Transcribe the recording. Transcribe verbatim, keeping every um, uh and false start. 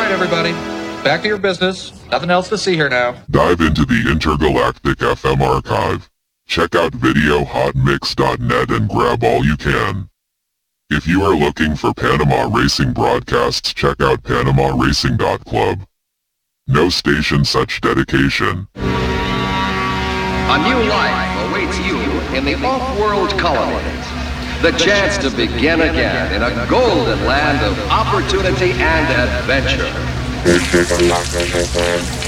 right, everybody. Back to your business. Nothing else to see here now. Dive into the Intergalactic F M archive. Check out video hot mix dot net and grab all you can. If you are looking for Panama racing broadcasts, check out panama racing dot club. No station such dedication. A new life awaits you in the off-world colonies. The chance to begin again in a golden land of opportunity and adventure.